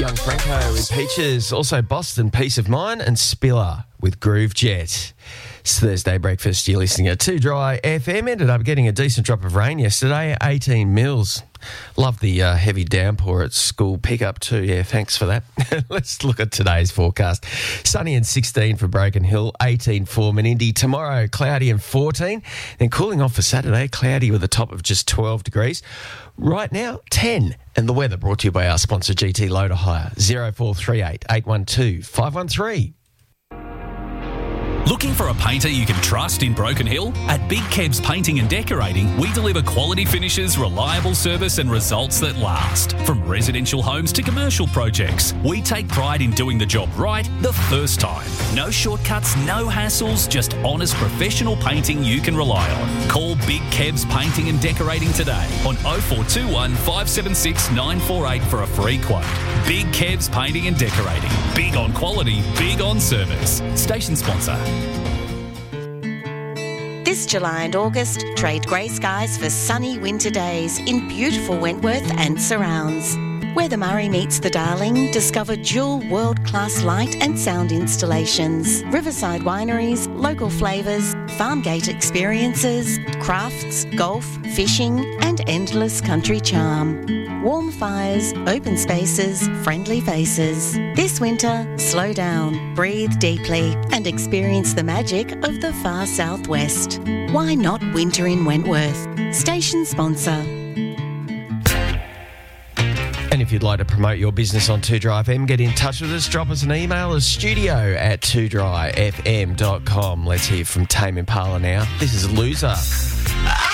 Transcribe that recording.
Young Franco with Peaches, also Boston, Peace of Mind, and Spiller with Groove Jet. It's Thursday breakfast. You're listening to 2 Dry FM. Ended up getting a decent drop of rain yesterday, 18 mils. Love the heavy downpour at school pickup too. Yeah, thanks for that. Let's look at today's forecast. Sunny and 16 for Broken Hill, 18 for Menindee. Tomorrow, cloudy and 14. Then cooling off for Saturday, cloudy with a top of just 12 degrees. Right now, 10. And the weather brought to you by our sponsor, GT Loader Hire, 0438 812 513. Looking for a painter you can trust in Broken Hill? At Big Kebs Painting and Decorating, we deliver quality finishes, reliable service and results that last. From residential homes to commercial projects, we take pride in doing the job right the first time. No shortcuts, no hassles, just honest professional painting you can rely on. Call Big Kebs Painting and Decorating today on 0421 576 948 for a free quote. Big Kebs Painting and Decorating. Big on quality, big on service. Station sponsor. This July and August, trade grey skies for sunny winter days in beautiful Wentworth and surrounds. Where the Murray meets the Darling, discover dual world-class light and sound installations, riverside wineries, local flavours, farm gate experiences, crafts, golf, fishing and endless country charm. Warm fires, open spaces, friendly faces. This winter, slow down, breathe deeply and experience the magic of the far southwest. Why not winter in Wentworth? Station sponsor. And if you'd like to promote your business on 2Dry FM, get in touch with us. Drop us an email at studio@2dryfm.com. Let's hear from Tame Impala now. This is Loser.